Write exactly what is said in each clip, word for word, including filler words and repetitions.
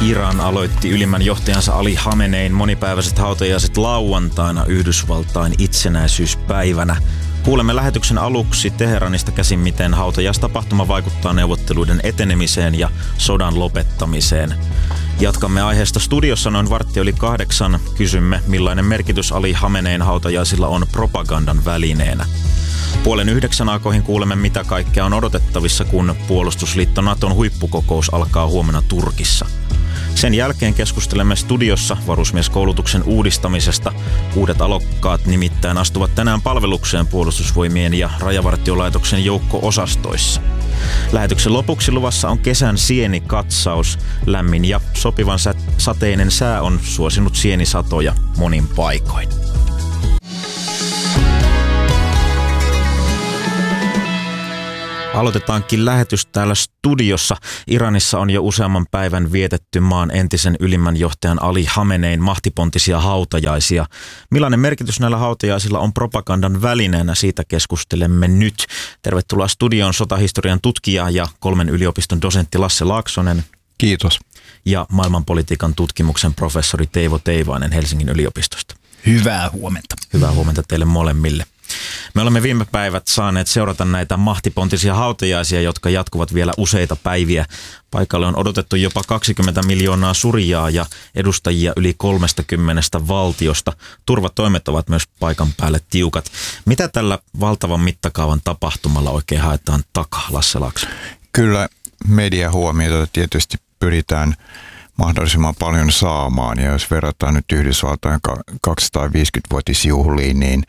Iran aloitti ylimmän johtajansa Ali Khamenein monipäiväiset hautajaiset lauantaina Yhdysvaltain itsenäisyyspäivänä. Kuulemme lähetyksen aluksi Teheranista käsin, miten hautajaistapahtuma vaikuttaa neuvotteluiden etenemiseen ja sodan lopettamiseen. Jatkamme aiheesta studiossa noin vartti yli kahdeksan. Kysymme, millainen merkitys Ali Khamenein hautajaisilla on propagandan välineenä. Puolen yhdeksän aikoihin kuulemme, mitä kaikkea on odotettavissa, kun puolustusliitto Naton huippukokous alkaa huomenna Turkissa. Sen jälkeen keskustelemme studiossa varusmieskoulutuksen uudistamisesta. Uudet alokkaat nimittäin astuvat tänään palvelukseen puolustusvoimien ja Rajavartiolaitoksen joukko-osastoissa. Lähetyksen lopuksi luvassa on kesän sienikatsaus. Lämmin ja sopivan sateinen sää on suosinut sienisatoja monin paikoin. Aloitetaankin lähetys täällä studiossa. Iranissa on jo useamman päivän vietetty maan entisen ylimmän johtajan Ali Khamenein mahtipontisia hautajaisia. Millainen merkitys näillä hautajaisilla on propagandan välineenä? Siitä keskustelemme nyt. Tervetuloa studioon sotahistorian tutkija ja kolmen yliopiston dosentti Lasse Laaksonen. Kiitos. Ja maailmanpolitiikan tutkimuksen professori Teivo Teivainen Helsingin yliopistosta. Hyvää huomenta. Hyvää huomenta teille molemmille. Me olemme viime päivät saaneet seurata näitä mahtipontisia hautajaisia, jotka jatkuvat vielä useita päiviä. Paikalle on odotettu jopa kaksikymmentä miljoonaa surijaa ja edustajia yli kolmekymmentä valtiosta. Turvatoimet ovat myös paikan päälle tiukat. Mitä tällä valtavan mittakaavan tapahtumalla oikein haetaan takaa, Lasse Laaksonen? Kyllä mediahuomiota tietysti pyritään mahdollisimman paljon saamaan, ja jos verrataan nyt Yhdysvaltain kaksisataaviisikymmenvuotisjuhliin, niin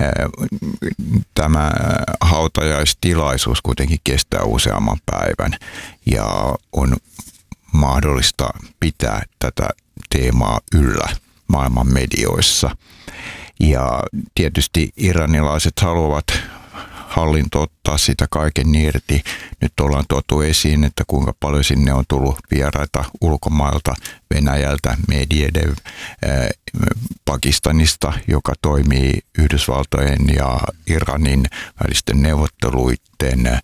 tämä hautajaistilaisuus kuitenkin kestää useamman päivän ja on mahdollista pitää tätä teemaa yllä maailman medioissa. Ja tietysti iranilaiset haluavat hallinto ottaa sitä kaiken irti. Nyt ollaan tuotu esiin, että kuinka paljon sinne on tullut vieraita ulkomailta, Venäjältä, Medvedev, Pakistanista, joka toimii Yhdysvaltojen ja Iranin välisten neuvotteluiden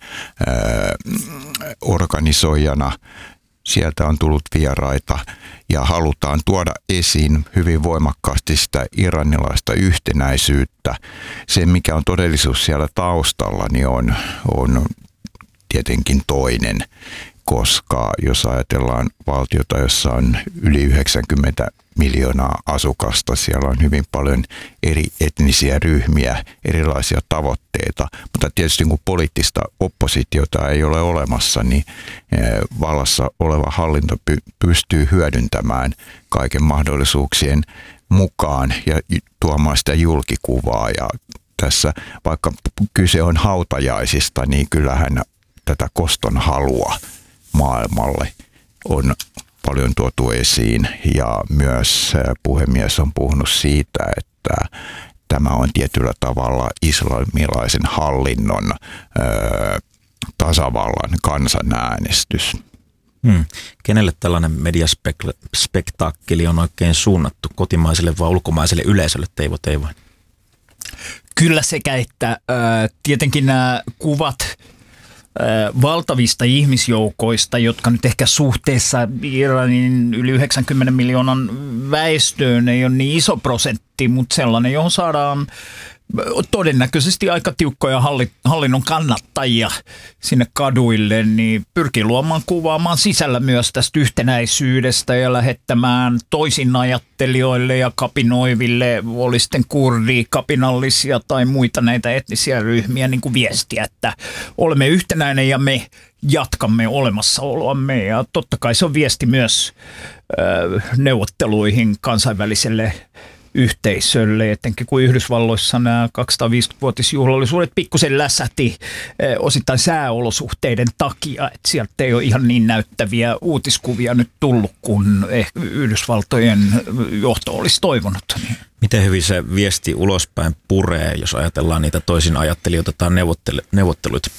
organisoijana. Sieltä on tullut vieraita ja halutaan tuoda esiin hyvin voimakkaasti sitä iranilaista yhtenäisyyttä. Se, mikä on todellisuus siellä taustalla, niin on, on tietenkin toinen, koska jos ajatellaan valtiota, jossa on yli yhdeksänkymmentä miljoonaa asukasta, siellä on hyvin paljon eri etnisiä ryhmiä, erilaisia tavoitteita, mutta tietysti kun poliittista oppositiota ei ole olemassa, niin vallassa oleva hallinto pystyy hyödyntämään kaiken mahdollisuuksien mukaan ja tuomaan sitä julkikuvaa. Ja tässä, vaikka kyse on hautajaisista, niin kyllähän tätä koston halua maailmalle on paljon tuotu esiin, ja myös puhemies on puhunut siitä, että tämä on tietyllä tavalla islamilaisen hallinnon ö, tasavallan kansanäänestys. Hmm. Kenelle tällainen mediaspektaakkeli on oikein suunnattu? Kotimaiselle vai ulkomaiselle yleisölle, Teivo Teivainen? Kyllä sekä että. Äh, tietenkin nämä kuvat valtavista ihmisjoukoista, jotka nyt ehkä suhteessa Iranin yli yhdeksänkymmentä miljoonan väestöön ei ole niin iso prosentti, mutta sellainen, johon saadaan todennäköisesti aika tiukkoja hallinnon kannattajia sinne kaduille, niin pyrkii luomaan kuvaamaan sisällä myös tästä yhtenäisyydestä ja lähettämään toisin ajattelijoille ja kapinoiville, oli sitten kurdi, kapinallisia tai muita näitä etnisiä ryhmiä, niin kuin viestiä, että olemme yhtenäinen ja me jatkamme olemassaoloamme. Ja totta kai se on viesti myös äh, neuvotteluihin kansainväliselle yhteisölle, etenkin kun Yhdysvalloissa nämä kaksisataaviisikymmenvuotisjuhlallisuudet pikkusen läsähti eh, osittain sääolosuhteiden takia, että sieltä ei ole ihan niin näyttäviä uutiskuvia nyt tullut, kun ehkä Yhdysvaltojen johto olisi toivonut. Miten hyvin se viesti ulospäin puree, jos ajatellaan niitä toisin ajattelijoita tai neuvotteluita?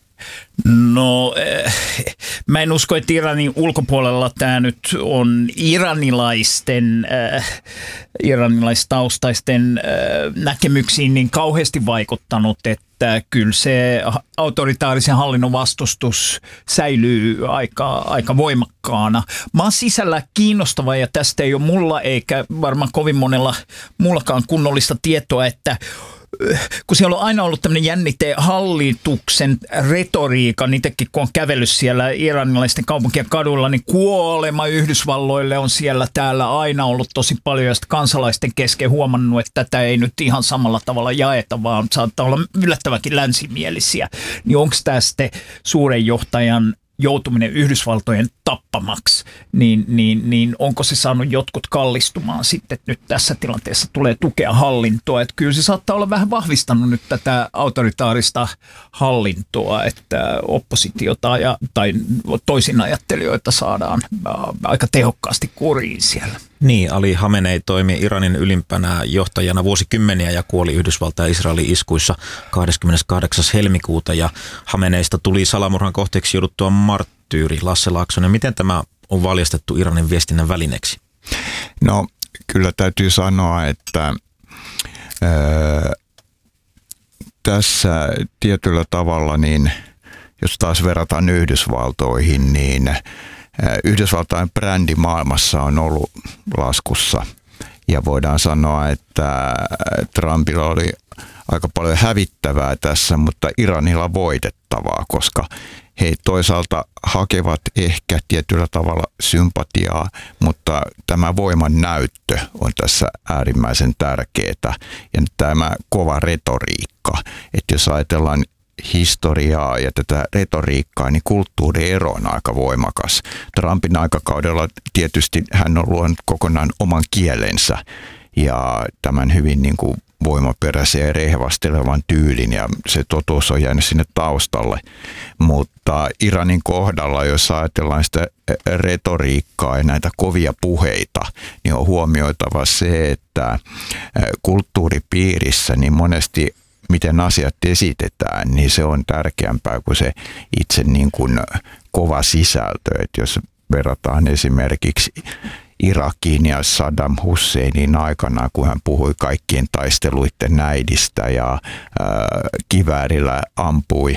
No, äh, mä en usko, että Iranin ulkopuolella tämä nyt on iranilaisten, äh, iranilaistaustaisten äh, näkemyksiin niin kauheasti vaikuttanut, että että kyllä se autoritaarisen hallinnon vastustus säilyy aika, aika voimakkaana. Maan sisällä kiinnostava, ja tästä ei ole mulla eikä varmaan kovin monella muullakaan kunnollista tietoa, että kun siellä on aina ollut tämmöinen jännite hallituksen retoriikan, itsekin kun on kävellyt siellä iranilaisten kaupunkien kaduilla, niin kuolema Yhdysvalloille on siellä täällä aina ollut tosi paljon, ja sitten kansalaisten kesken huomannut, että tätä ei nyt ihan samalla tavalla jaeta, vaan saattaa olla yllättäväkin länsimielisiä. Niin onko tämä sitten suuren johtajan joutuminen Yhdysvaltojen tappamaksi, niin, niin, niin onko se saanut jotkut kallistumaan sitten, että nyt tässä tilanteessa tulee tukea hallintoa. Että kyllä se saattaa olla vähän vahvistanut nyt tätä autoritaarista hallintoa, että oppositiota ja, tai toisinajattelijoita saadaan aika tehokkaasti kuriin siellä. Niin, Ali Khamenei toimi Iranin ylimpänä johtajana vuosikymmeniä ja kuoli Yhdysvaltain ja Israelin iskuissa kahdeskymmeneskahdeksas helmikuuta, ja Khameneista tuli salamurhan kohteeksi jouduttua marttyyri. Lasse Laaksonen, miten tämä on valjastettu Iranin viestinnän välineeksi? No kyllä täytyy sanoa, että ää, tässä tietyllä tavalla, niin jos taas verrataan Yhdysvaltoihin, niin Yhdysvaltain brändi maailmassa on ollut laskussa, ja voidaan sanoa, että Trumpilla oli aika paljon hävittävää tässä, mutta Iranilla voitettavaa, koska he toisaalta hakevat ehkä tietyllä tavalla sympatiaa, mutta tämä voiman näyttö on tässä äärimmäisen tärkeää, ja tämä kova retoriikka, että jos ajatellaan historiaa ja tätä retoriikkaa, niin kulttuuriero on aika voimakas. Trumpin aikakaudella tietysti hän on luonut kokonaan oman kielensä ja tämän hyvin niin kuin voimaperäisen ja rehvastelevan tyylin, ja se totuus on jäänyt sinne taustalle. Mutta Iranin kohdalla, jos ajatellaan sitä retoriikkaa ja näitä kovia puheita, niin on huomioitava se, että kulttuuripiirissä niin monesti miten asiat esitetään, niin se on tärkeämpää kuin se itse niin kuin kova sisältö. Että jos verrataan esimerkiksi Irakin ja Saddam Husseinin aikana, kun hän puhui kaikkien taisteluiden äidistä ja ää, kiväärillä ampui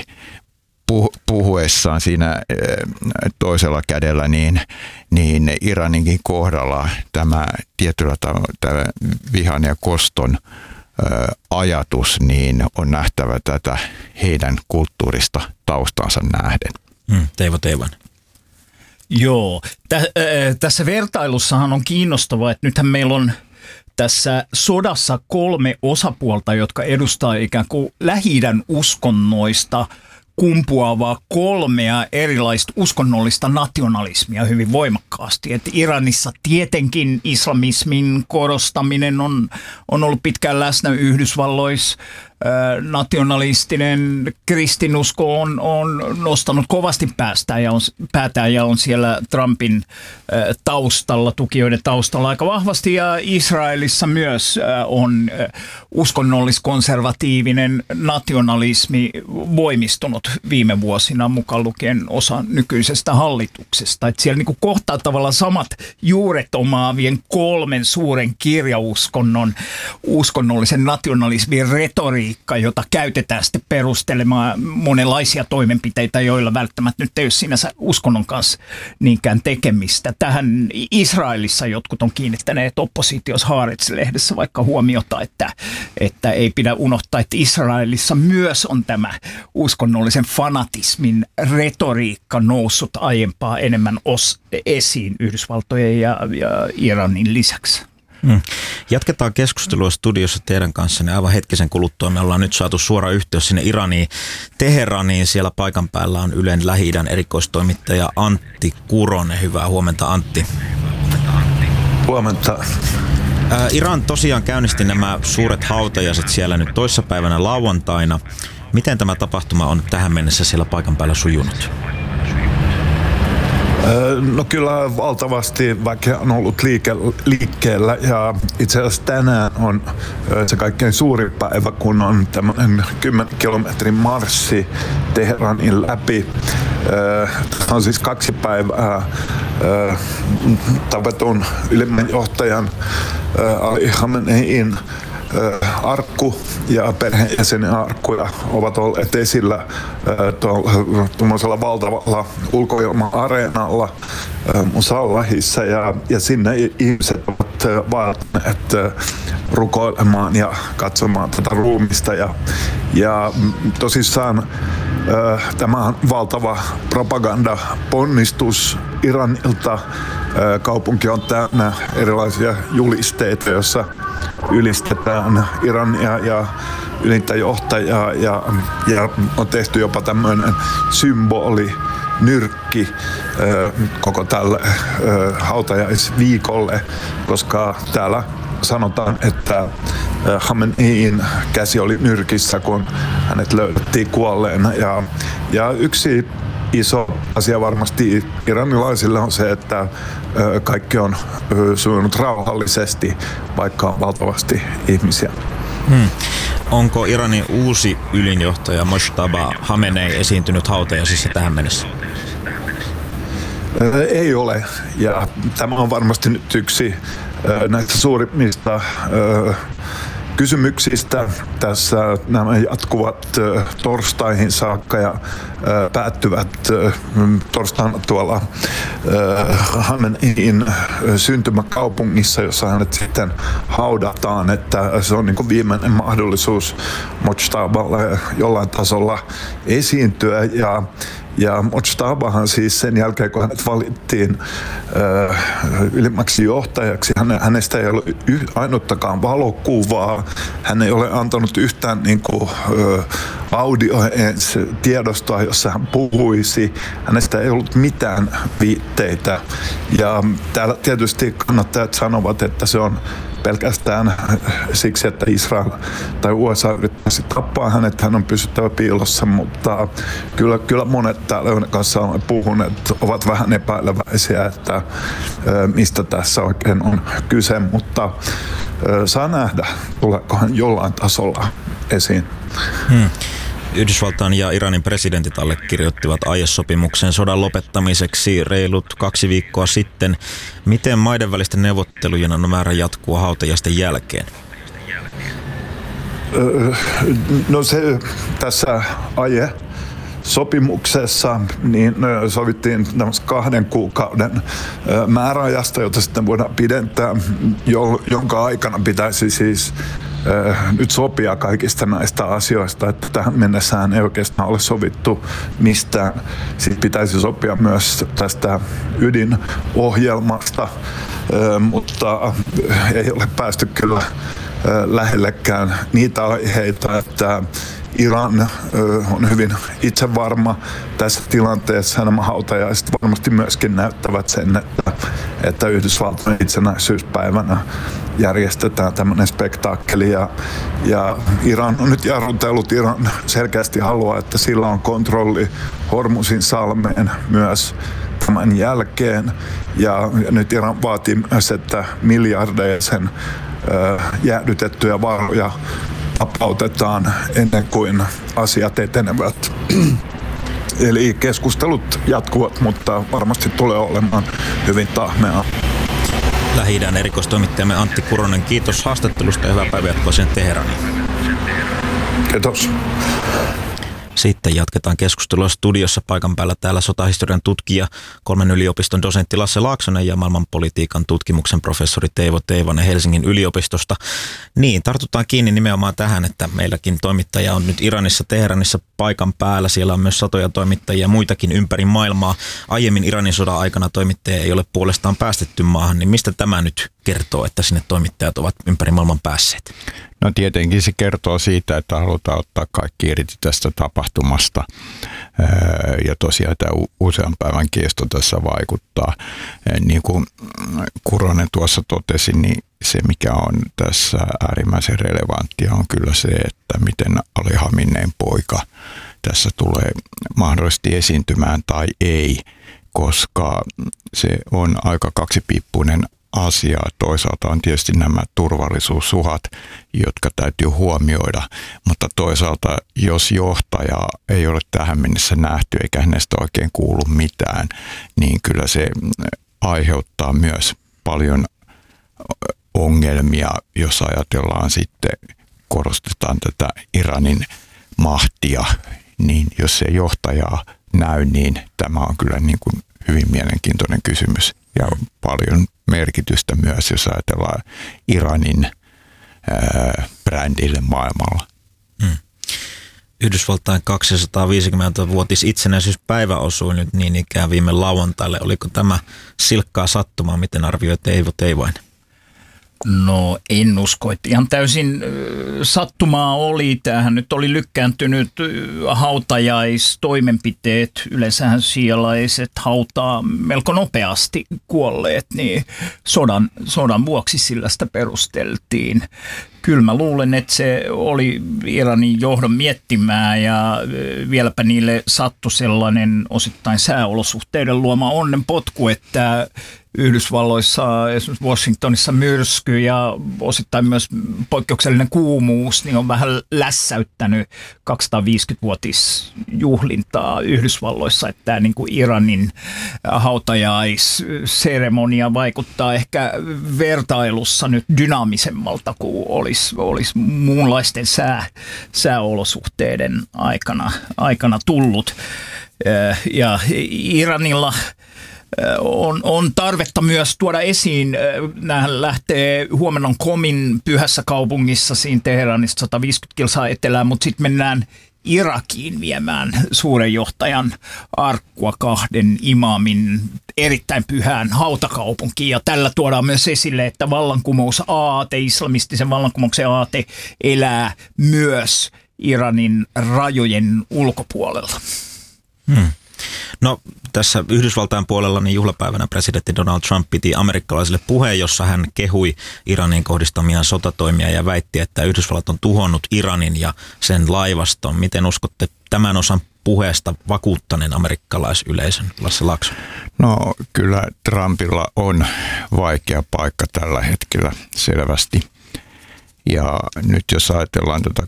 puhuessaan siinä toisella kädellä, niin, niin Iraninkin kohdalla tämä tietyllä tavalla tämä vihan ja koston ajatus, niin on nähtävä tätä heidän kulttuurista taustansa nähden. Mm, Teivo Teivainen. Joo, Tä, äh, tässä vertailussahan on kiinnostavaa, että nythän meillä on tässä sodassa kolme osapuolta, jotka edustaa ikään kuin Lähi-idän uskonnoista kumpuavaa kolmea erilaista uskonnollista nationalismia hyvin voimakkaasti. Et Iranissa tietenkin islamismin korostaminen on, on ollut pitkään läsnä Yhdysvalloissa. Nationalistinen kristinusko on, on nostanut kovasti päästään ja on, päätään ja on siellä Trumpin taustalla, tukijoiden taustalla aika vahvasti, ja Israelissa myös on uskonnollis-konservatiivinen nationalismi voimistunut viime vuosina, mukaan lukien osa nykyisestä hallituksesta. Et siellä niinku kohtaa tavallaan samat juuret omaavien kolmen suuren kirjauskonnon uskonnollisen nationalismin retoriikka, jota käytetään sitten perustelemaan monenlaisia toimenpiteitä, joilla välttämättä nyt ei ole sinänsä uskonnon kanssa niinkään tekemistä. Tähän Israelissa jotkut on kiinnittäneet oppositiossa Haaretz-lehdessä vaikka huomiota, että, että ei pidä unohtaa, että Israelissa myös on tämä uskonnollisen fanatismin retoriikka noussut aiempaa enemmän os- esiin Yhdysvaltojen ja, ja Iranin lisäksi. Hmm. Jatketaan keskustelua studiossa teidän kanssa. Aivan hetkisen kuluttua me ollaan nyt saatu suora yhteys sinne Iraniin, Teheraniin. Siellä paikan päällä on Ylen Lähi-idän erikoistoimittaja Antti Kuronen. Hyvää huomenta, Antti. Huomenta. Ää, Iran tosiaan käynnisti nämä suuret hautajaiset siellä nyt toissapäivänä lauantaina. Miten tämä tapahtuma on tähän mennessä siellä paikan päällä sujunut? No kyllä valtavasti väkeä on ollut liike, liikkeellä, ja itse asiassa tänään on se kaikkein suurin päivä, kun on tämmöinen kymmenen kilometrin marssi Teheranin läpi. Tämä on siis kaksi päivää tavatun ylimmän johtajan Ali Khamenein arkku ja perheenjäsenen arkkuja ovat olleet esillä tuollaisella valtavalla ulkoilma-areenalla Musallahissa ja, ja sinne ihmiset ovat vaatineet rukoilemaan ja katsomaan tätä ruumista ja, ja tosissaan tämä on valtava propagandaponnistus Iranilta. Kaupunki on täynnä erilaisia julisteita, joissa ylistetään Irania ja ylintä johtajaa ja, ja on tehty jopa tämmöinen symboli, nyrkki koko tälle hautajaisviikolle, koska täällä sanotaan, että Khameneiin käsi oli nyrkissä, kun hänet löydettiin kuolleena. Ja, ja yksi iso asia varmasti iranilaisille on se, että kaikki on sujunut rauhallisesti, vaikka on valtavasti ihmisiä. Hmm. Onko Iranin uusi ylinjohtaja Mojtaba Khamenei esiintynyt hautajaisissa tähän mennessä? Ei ole. Ja tämä on varmasti nyt yksi näistä suurimmista kysymyksistä. Tässä nämä jatkuvat torstaihin saakka ja päättyvät torstaina tuolla Khamenein syntymäkaupungissa, jossa hänet sitten haudataan, että se on niin kuin viimeinen mahdollisuus Mojtaballe jollain tasolla esiintyä. Ja Ja Mojtabahan siis sen jälkeen, kun hänet valittiin äh, ylimmäksi johtajaksi, häne, hänestä ei ole yh, ainuttakaan valokuvaa. Hän ei ole antanut yhtään niin kuin, äh, audio-tiedostoa, jossa hän puhuisi. Hänestä ei ollut mitään viitteitä. Ja täällä tietysti kannattajat sanovat, että se on pelkästään siksi, että Israel tai U S A yrittäisi tappaa hänet, hän on pysyttävä piilossa, mutta kyllä, kyllä monet täällä, joiden kanssa olen puhunut, ovat vähän epäileväisiä, että mistä tässä oikein on kyse, mutta saa nähdä, tuleeko hän jollain tasolla esiin. Hmm. Yhdysvaltain ja Iranin presidentit allekirjoittivat aiesopimuksen sodan lopettamiseksi reilut kaksi viikkoa sitten. Miten maiden välisten neuvottelujen on määrä jatkua hautajaisten jälkeen? No se tässä aie sopimuksessa niin sovittiin kahden kuukauden määräajasta, jota sitten voidaan pidentää, jonka aikana pitäisi siis nyt sopia kaikista näistä asioista, että tähän mennessään ei oikeastaan ole sovittu mistään. Sitten pitäisi sopia myös tästä ydinohjelmasta, mutta ei ole päästy kyllä lähellekään niitä aiheita, että Iran on hyvin itsevarma tässä tilanteessa. Nämä hautajaiset varmasti myöskin näyttävät sen, että, että Yhdysvaltojen itsenäisyyspäivänä järjestetään tämmöinen spektaakkeli. Ja, ja Iran on nyt jarrutellut. Iran selkeästi haluaa, että sillä on kontrolli Hormuzin salmeen myös tämän jälkeen. Ja, ja nyt Iran vaatii myös, että miljardeja sen ö, jäädytettyjä varoja vapautetaan ennen kuin asiat etenevät. Eli keskustelut jatkuvat, mutta varmasti tulee olemaan hyvin tahmeaa. Lähi-idän erikoistoimittajamme Antti Kuronen, kiitos haastattelusta ja hyvää päivänjatkoa sen Teheraniin. Kiitos. Sitten jatketaan keskustelua studiossa paikan päällä täällä sotahistorian tutkija, kolmen yliopiston dosentti Lasse Laaksonen ja maailmanpolitiikan tutkimuksen professori Teivo Teivanen Helsingin yliopistosta. Niin, tartutaan kiinni nimenomaan tähän, että meilläkin toimittaja on nyt Iranissa, Teheranissa paikan päällä. Siellä on myös satoja toimittajia muitakin ympäri maailmaa. Aiemmin Iranin sodan aikana toimittajia ei ole puolestaan päästetty maahan, niin mistä tämä nyt kertoo, että sinne toimittajat ovat ympäri maailman päässeet? No tietenkin se kertoo siitä, että halutaan ottaa kaikki irti tästä tapahtumasta ja tosiaan tämä usean päivän kesto tässä vaikuttaa. Niin kuin Kuronen tuossa totesi, niin se mikä on tässä äärimmäisen relevanttia on kyllä se, että miten Ali Khamenein poika tässä tulee mahdollisesti esiintymään tai ei, koska se on aika kaksipiippuinen asia. Toisaalta on tietysti nämä turvallisuusuhat, jotka täytyy huomioida, mutta toisaalta jos johtaja ei ole tähän mennessä nähty eikä hänestä oikein kuulu mitään, niin kyllä se aiheuttaa myös paljon ongelmia, jos ajatellaan sitten, korostetaan tätä Iranin mahtia, niin jos se johtajaa näy, niin tämä on kyllä niin kuin hyvin mielenkiintoinen kysymys ja paljon merkitystä myös, jos ajatellaan Iranin ää, brändille maailmalla. Hmm. Yhdysvaltain kaksisataaviisikymmentävuotis itsenäisyyspäivä osui nyt niin ikään viime lauantaille. Oliko tämä silkkaa sattumaa, miten arvioit Eivo Teivainen? No en usko, että ihan täysin sattumaa oli. Tämähän nyt oli lykkääntynyt hautajaistoimenpiteet. Yleensähän sialaiset hautaa melko nopeasti kuolleet, niin sodan, sodan vuoksi sillä sitä perusteltiin. Kyllä mä luulen, että se oli Iranin johdon miettimää ja vieläpä niille sattui sellainen osittain sääolosuhteiden luoma onnenpotku, että Yhdysvalloissa, esimerkiksi Washingtonissa myrsky ja osittain myös poikkeuksellinen kuumuus, niin on vähän lässäyttänyt kaksisataaviisikymmenvuotisjuhlintaa Yhdysvalloissa, että tämä niin kuin Iranin hautajaisseremonia vaikuttaa ehkä vertailussa nyt dynaamisemmalta kuin olisi, olisi muunlaisten sää, sääolosuhteiden aikana, aikana tullut. Ja Iranilla On, on tarvetta myös tuoda esiin, nämähän lähtee huomenna Komin pyhässä kaupungissa siinä Teheranista sata viisikymmentä kilsaa etelään, mutta sitten mennään Irakiin viemään suuren johtajan arkkua kahden imaamin erittäin pyhään hautakaupunkiin. Ja tällä tuodaan myös esille, että vallankumousaate, islamistisen vallankumouksen aate elää myös Iranin rajojen ulkopuolella. Hmm. No tässä Yhdysvaltain puolella niin juhlapäivänä presidentti Donald Trump piti amerikkalaisille puheen, jossa hän kehui Iranin kohdistamia sotatoimia ja väitti, että Yhdysvallat on tuhonnut Iranin ja sen laivaston. Miten uskotte tämän osan puheesta vakuuttaneen amerikkalaisyleisön? Lasse Laakso. No kyllä Trumpilla on vaikea paikka tällä hetkellä selvästi. Ja nyt jos ajatellaan tätä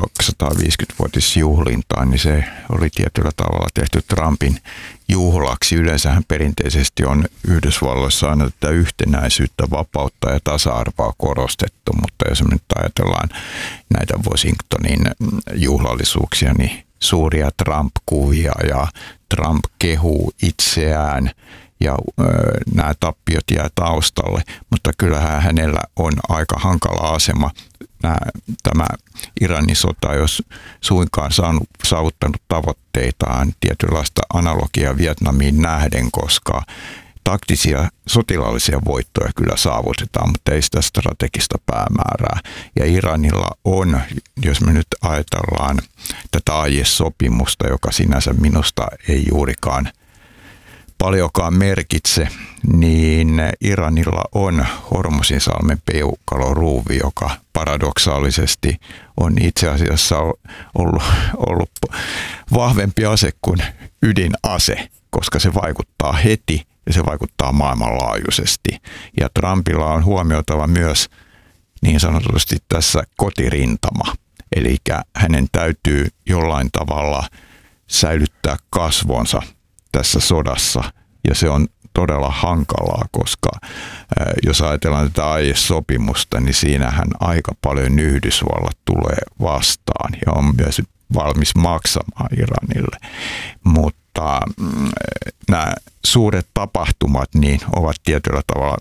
kaksisataaviisikymmenvuotisjuhlintaa, niin se oli tietyllä tavalla tehty Trumpin juhlaksi. Yleensähän perinteisesti on Yhdysvalloissa aina tätä yhtenäisyyttä, vapautta ja tasa-arvoa korostettu, mutta jos me nyt ajatellaan näitä Washingtonin juhlallisuuksia, niin suuria Trump-kuvia ja Trump kehuu itseään. Ja ö, nämä tappiot jää taustalle, mutta kyllähän hänellä on aika hankala asema. Nämä, tämä Iranin sota, jos suinkaan saanut, saavuttanut tavoitteitaan, tietynlaista analogiaa Vietnamiin nähden, koska taktisia sotilaallisia voittoja kyllä saavutetaan, mutta ei sitä strategista päämäärää. Ja Iranilla on, jos me nyt ajatellaan tätä aiesopimusta, joka sinänsä minusta ei juurikaan paljonkaan merkitse, niin Iranilla on Hormuzinsalmen peukaloruuvi, joka paradoksaalisesti on itse asiassa ollut, ollut vahvempi ase kuin ydinase, koska se vaikuttaa heti ja se vaikuttaa maailmanlaajuisesti. Ja Trumpilla on huomioitava myös niin sanotusti tässä kotirintama, eli hänen täytyy jollain tavalla säilyttää kasvonsa tässä sodassa, ja se on todella hankalaa, koska jos ajatellaan tätä aiesopimusta, niin siinähän aika paljon Yhdysvallat tulee vastaan ja on myös valmis maksamaan Iranille. Mutta nämä suuret tapahtumat niin ovat tietyllä tavalla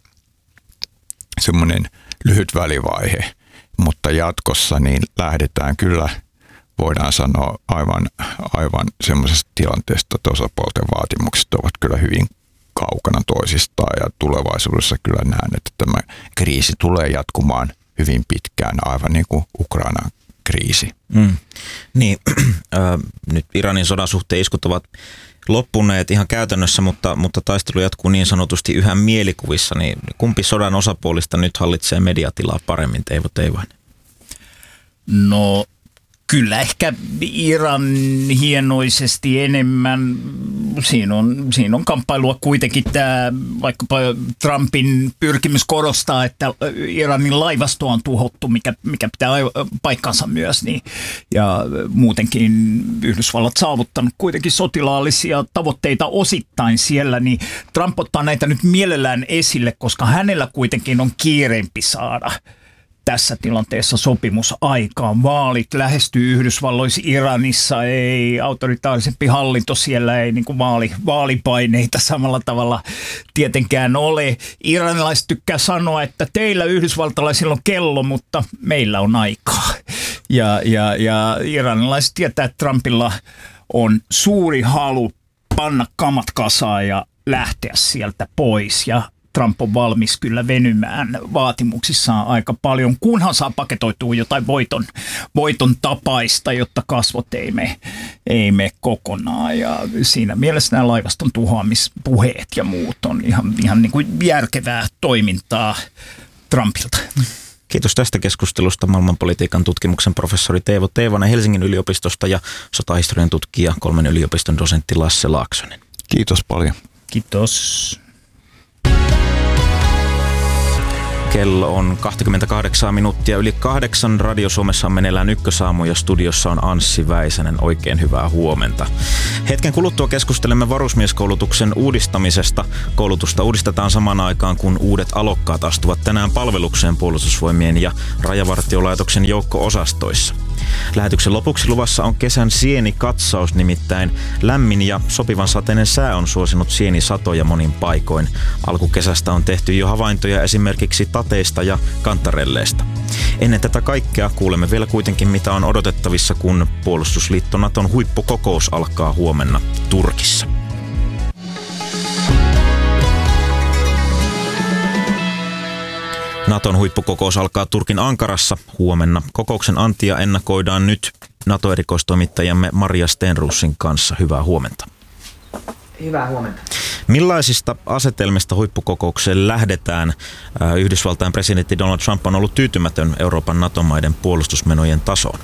semmoinen lyhyt välivaihe, mutta jatkossa niin lähdetään kyllä, voidaan sanoa aivan, aivan semmoisesta tilanteesta, että osapuolten vaatimukset ovat kyllä hyvin kaukana toisistaan ja tulevaisuudessa kyllä näen, että tämä kriisi tulee jatkumaan hyvin pitkään, aivan niin kuin Ukrainan kriisi. Mm. Niin, äh, nyt Iranin sodan suhteen iskut ovat loppuneet ihan käytännössä, mutta, mutta taistelu jatkuu niin sanotusti yhä mielikuvissa, niin kumpi sodan osapuolista nyt hallitsee mediatilaa paremmin, Teivo Teivainen? No Kyllä ehkä Iran hienoisesti enemmän. Siinä on, siinä on kamppailua kuitenkin tämä vaikkapa Trumpin pyrkimys korostaa, että Iranin laivasto on tuhottu, mikä, mikä pitää paikkansa myös. Niin, ja muutenkin Yhdysvallat saavuttanut kuitenkin sotilaallisia tavoitteita osittain siellä, niin Trump ottaa näitä nyt mielellään esille, koska hänellä kuitenkin on kiireempi saada tässä tilanteessa sopimus aikaan. Vaalit lähestyy Yhdysvalloissa, Iranissa, ei autoritaarisempi hallinto, siellä ei niin kuin vaali, vaalipaineita samalla tavalla tietenkään ole. Iranilaiset tykkää sanoa, että teillä yhdysvaltalaisilla on kello, mutta meillä on aikaa. Ja, ja, ja iranilaiset tietää, että Trumpilla on suuri halu panna kamat kasaan ja lähteä sieltä pois, ja Trump on valmis kyllä venymään vaatimuksissaan aika paljon, kunhan saa paketoitua jotain voiton, voiton tapaista, jotta kasvot ei mene, ei mene kokonaan. Ja siinä mielessä nämä laivaston tuhoamispuheet ja muut on ihan, ihan niin kuin järkevää toimintaa Trumpilta. Kiitos tästä keskustelusta maailmanpolitiikan tutkimuksen professori Teivo Teivainen Helsingin yliopistosta ja sotahistorian tutkija kolmen yliopiston dosentti Lasse Laaksonen. Kiitos paljon. Kiitos. Kello on kaksikymmentäkahdeksan minuuttia yli kahdeksan. Radio Suomessa on meneillään Ykkösaamu ja studiossa on Anssi Väisänen. Oikein hyvää huomenta. Hetken kuluttua keskustelemme varusmieskoulutuksen uudistamisesta. Koulutusta uudistetaan samaan aikaan, kun uudet alokkaat astuvat tänään palvelukseen Puolustusvoimien ja Rajavartiolaitoksen joukko-osastoissa. Lähetyksen lopuksi luvassa on kesän sienikatsaus, nimittäin lämmin ja sopivan sateinen sää on suosinut sienisatoja monin paikoin. Alkukesästä on tehty jo havaintoja esimerkiksi tateista ja kantarelleista. Ennen tätä kaikkea kuulemme vielä kuitenkin, mitä on odotettavissa, kun puolustusliitto Naton huippukokous alkaa huomenna Turkissa. Naton huippukokous alkaa Turkin Ankarassa huomenna. Kokouksen antia ennakoidaan nyt NATO-erikoistoimittajamme Maria Stenroosin kanssa. Hyvää huomenta. Hyvää huomenta. Millaisista asetelmista huippukokoukseen lähdetään? Yhdysvaltain presidentti Donald Trump on ollut tyytymätön Euroopan NATO-maiden puolustusmenojen tasoon.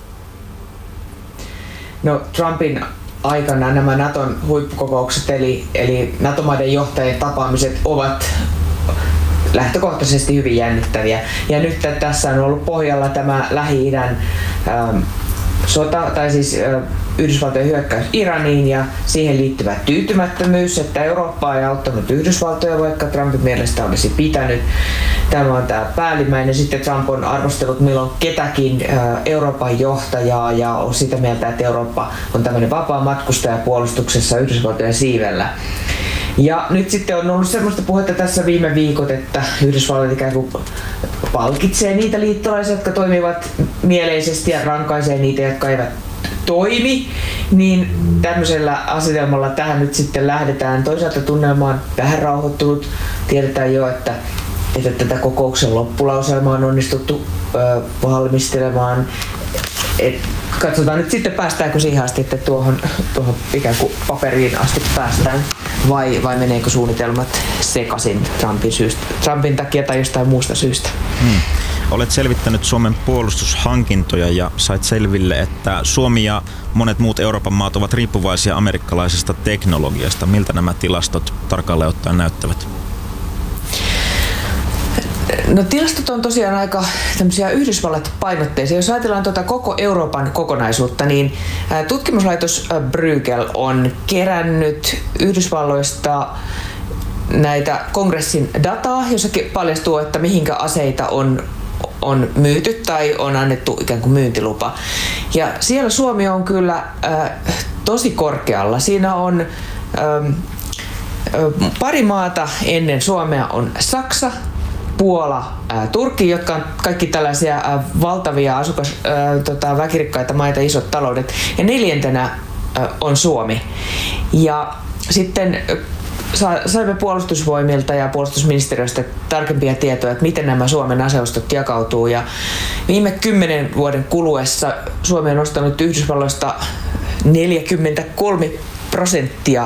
No, Trumpin aikana nämä Naton huippukokoukset eli, eli NATO-maiden johtajien tapaamiset ovat lähtökohtaisesti hyvin jännittäviä. Ja nyt tässä on ollut pohjalla tämä Lähi-idän ähm, sota, tai siis äh, Yhdysvaltojen hyökkäys Iraniin ja siihen liittyvä tyytymättömyys, että Eurooppa ei auttanut Yhdysvaltoja, vaikka Trumpin mielestä olisi pitänyt. Tämä on tämä päällimmäinen. Sitten Trump on arvostellut milloin ketäkin äh, Euroopan johtajaa ja on sitä mieltä, että Eurooppa on tämmöinen vapaa matkustaja puolustuksessa Yhdysvaltojen siivellä. Ja nyt sitten on ollut sellaista puhetta tässä viime viikot, että Yhdysvallat ikään kuin palkitsee niitä liittolaisia, jotka toimivat mieleisesti ja rankaisee niitä, jotka eivät toimi. Niin tämmöisellä asetelmalla tähän nyt sitten lähdetään. Toisaalta tunnelma on vähän rauhoittunut. Tiedetään jo, että, että tätä kokouksen loppulauselmaa on onnistuttu ö, valmistelemaan. Et katsotaan nyt sitten, päästäänkö siihen asti, että tuohon, tuohon ikään kuin paperiin asti päästään, vai, vai meneekö suunnitelmat sekaisin Trumpin, syystä, Trumpin takia tai jostain muusta syystä. Hmm. Olet selvittänyt Suomen puolustushankintoja ja sait selville, että Suomi ja monet muut Euroopan maat ovat riippuvaisia amerikkalaisesta teknologiasta. Miltä nämä tilastot tarkalleen ottaen näyttävät? No, tilastot on tosiaan aika tämmöisiä Yhdysvallat-painotteisia. Jos ajatellaan tuota koko Euroopan kokonaisuutta, niin tutkimuslaitos Bruegel on kerännyt Yhdysvalloista näitä kongressin dataa, jossa paljastuu, että mihinkä aseita on, on myyty tai on annettu ikään kuin myyntilupa. Ja siellä Suomi on kyllä äh, tosi korkealla. Siinä on ähm, äh, pari maata ennen Suomea on Saksa, Puola, ää, Turkki, jotka on kaikki tällaisia ää, valtavia asukas, ää, tota, väkirikkaita maita, isot taloudet. Ja neljäntenä ää, on Suomi. Ja sitten sa, saimme puolustusvoimilta ja puolustusministeriöstä tarkempia tietoja, että miten nämä Suomen aseostot jakautuu. Ja viime kymmenen vuoden kuluessa Suomi on ostanut Yhdysvalloista neljäkymmentäkolme prosenttia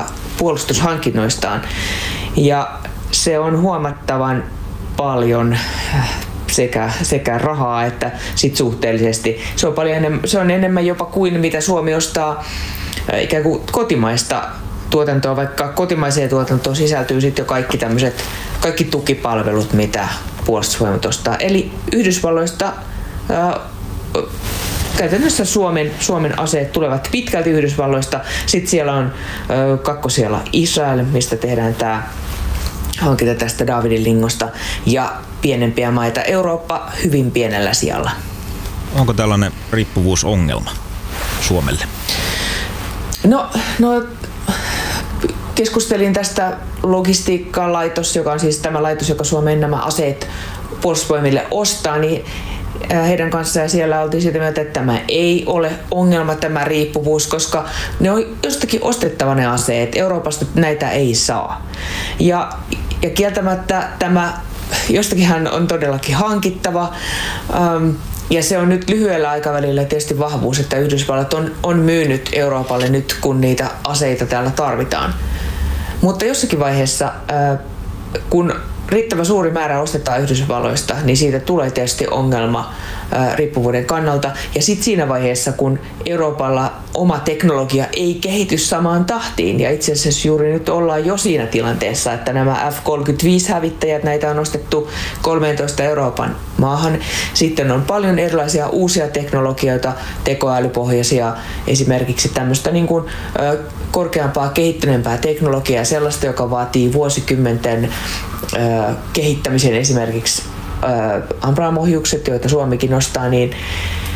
puolustushankinnoistaan. Ja se on huomattavan paljon sekä, sekä rahaa että sit suhteellisesti. Se on, paljon enemmän, se on enemmän jopa kuin mitä Suomi ostaa ikään kuin kotimaista tuotantoa, vaikka kotimaiseen tuotantoon sisältyy sitten jo kaikki tämmöiset, kaikki tukipalvelut, mitä Puolustusvoimat ostaa. Eli Yhdysvalloista ää, käytännössä Suomen, Suomen aseet tulevat pitkälti Yhdysvalloista. Sitten siellä on ää, kakkosijalla Israel, mistä tehdään tämä hankinta tästä Davidin lingosta, ja pienempiä maita. Eurooppa hyvin pienellä sijalla. Onko tällainen riippuvuusongelma Suomelle? No, no keskustelin tästä logistiikkalaitos, joka on siis tämä laitos, joka Suomeen nämä aseet Puolustusvoimille ostaa, niin heidän kanssaan siellä oltiin sitä mieltä, että tämä ei ole ongelma, tämä riippuvuus, koska ne on jostakin ostettava ne aseet. Euroopasta näitä ei saa. Ja, ja kieltämättä tämä jostakinhan on todellakin hankittava. Ähm, Ja se on nyt lyhyellä aikavälillä tietysti vahvuus, että Yhdysvallat on, on myynyt Euroopalle nyt, kun niitä aseita täällä tarvitaan. Mutta jossakin vaiheessa, kun riittävä suuri määrä ostetaan Yhdysvalloista, niin siitä tulee tietysti ongelma riippuvuuden kannalta. Ja sitten siinä vaiheessa, kun Euroopalla oma teknologia ei kehity samaan tahtiin, ja itse asiassa juuri nyt ollaan jo siinä tilanteessa, että nämä F kolmekymmentäviisi-hävittäjät, näitä on ostettu kolmeentoista Euroopan maahan. Sitten on paljon erilaisia uusia teknologioita, tekoälypohjaisia, esimerkiksi tämmöistä niin kuin, ö, korkeampaa, kehittyneempää teknologiaa, sellaista, joka vaatii vuosikymmenten ö, kehittämisen, esimerkiksi Abramo-ohjukset, joita Suomikin nostaa, niin